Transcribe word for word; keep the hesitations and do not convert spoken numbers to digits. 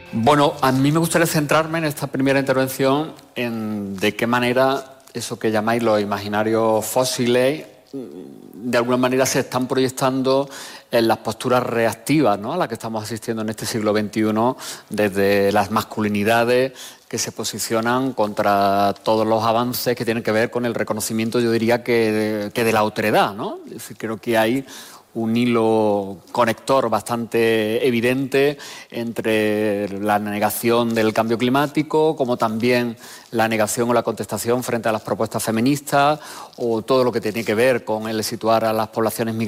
Bueno, a mí me gustaría centrarme en esta primera intervención en de qué manera eso que llamáis los imaginarios fósiles de alguna manera se están proyectando en las posturas reactivas, ¿no?, a las que estamos asistiendo en este siglo veintiuno, desde las masculinidades que se posicionan contra todos los avances que tienen que ver con el reconocimiento, yo diría que de, que de la otredad, ¿no? Es decir, creo que hay un hilo conector bastante evidente entre la negación del cambio climático, como también la negación o la contestación frente a las propuestas feministas, o todo lo que tiene que ver con el situar a las poblaciones migrantes